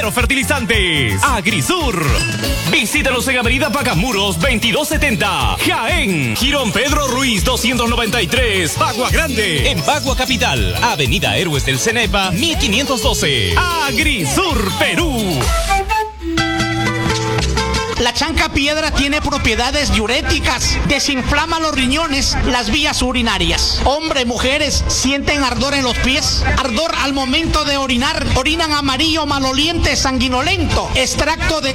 Fertilizantes Agrisur. Visítanos en Avenida Pacamuros 2270, Jaén. Girón Pedro Ruiz 293, Bagua Grande. En Bagua Capital, Avenida Héroes del Cenepa 1512. Agrisur, Perú. La chanca piedra tiene propiedades diuréticas, desinflama los riñones, las vías urinarias. Hombres, mujeres, sienten ardor en los pies, ardor al momento de orinar, orinan amarillo, maloliente, sanguinolento, extracto de